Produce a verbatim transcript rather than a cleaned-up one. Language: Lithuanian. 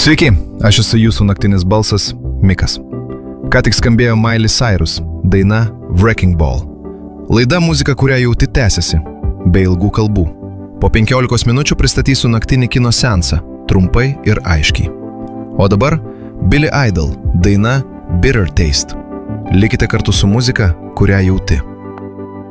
Sveiki, aš esu jūsų naktinis balsas Mikas. Ką tik skambėjo Miley Cyrus, daina Wrecking Ball. Laida muzika, kurią jauti tęsiasi, be ilgų kalbų. Po penkiolikos minučių pristatysiu naktinį kino seansą, trumpai ir aiškiai. O dabar Billy Idol, daina Bitter Taste. Likite kartu su muzika, kurią jauti.